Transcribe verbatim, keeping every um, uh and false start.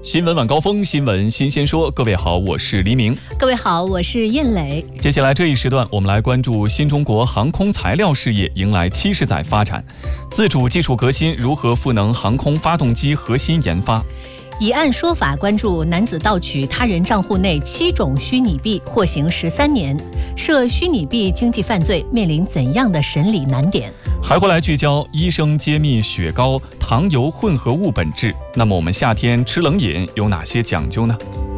新闻晚高峰，新闻新鲜说。各位好，我是黎明。 各位好，我是燕磊。 接下来这一时段，我们来关注新中国航空材料事业迎来七十载发展，自主技术革新如何赋能航空发动机核心研发。 以案说法关注男子盗取他人账户内七种虚拟币，获刑十三年，涉虚拟币经济犯罪面临怎样的审理难点？ 还会来聚焦医生揭秘雪糕、糖油混合物本质。那么我们夏天吃冷饮有哪些讲究呢？